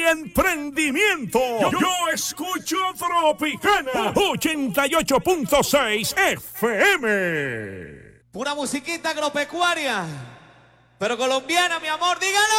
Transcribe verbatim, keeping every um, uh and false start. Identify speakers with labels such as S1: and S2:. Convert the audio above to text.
S1: emprendimiento. Yo, yo escucho Tropicana ochenta y ocho punto seis F M.
S2: Pura musiquita agropecuaria, pero colombiana, mi amor, dígalo.